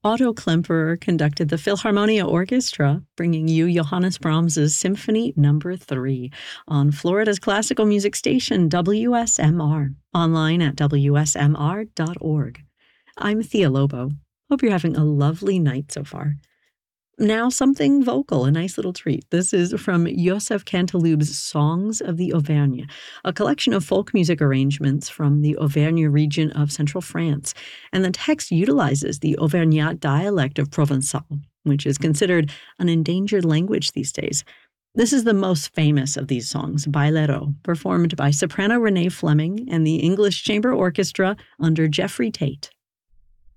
Otto Klemperer conducted the Philharmonia Orchestra, bringing you Johannes Brahms's Symphony No. 3 on Florida's classical music station, WSMR, online at wsmr.org. I'm Thea Lobo. Hope you're having a lovely night so far. Now something vocal, a nice little treat. This is from Joseph Canteloup's Songs of the Auvergne, a collection of folk music arrangements from the Auvergne region of central France. And the text utilizes the Auvergnat dialect of Provençal, which is considered an endangered language these days. This is the most famous of these songs, Bailero, performed by soprano Renee Fleming and the English Chamber Orchestra under Jeffrey Tate.